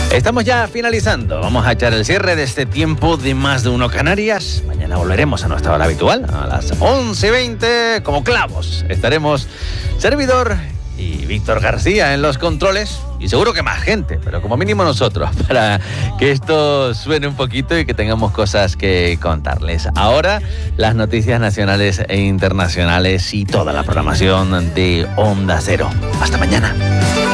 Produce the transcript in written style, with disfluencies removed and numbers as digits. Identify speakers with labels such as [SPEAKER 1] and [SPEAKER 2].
[SPEAKER 1] Estamos ya finalizando. Vamos a echar el cierre de este tiempo de Más de Uno Canarias. Mañana volveremos a nuestra hora habitual, a las 11:20, como clavos. Estaremos servidor y Víctor García en los controles, y seguro que más gente, pero como mínimo nosotros, para que esto suene un poquito y que tengamos cosas que contarles. Ahora, las noticias nacionales e internacionales y toda la programación de Onda Cero. Hasta mañana.